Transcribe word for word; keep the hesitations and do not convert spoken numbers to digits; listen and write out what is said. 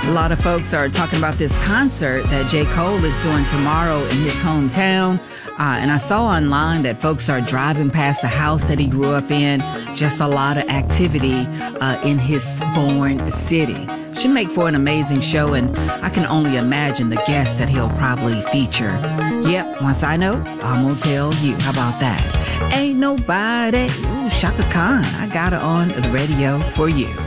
A lot of folks are talking about this concert that J. Cole is doing tomorrow in his hometown. Uh, and I saw online that folks are driving past the house that he grew up in. Just a lot of activity uh, in his born city. Should make for an amazing show, and I can only imagine the guests that he'll probably feature. Yep, once I know, I'm gonna tell you. How about that? Ain't nobody. Ooh, Shaka Khan. I got her on the radio for you.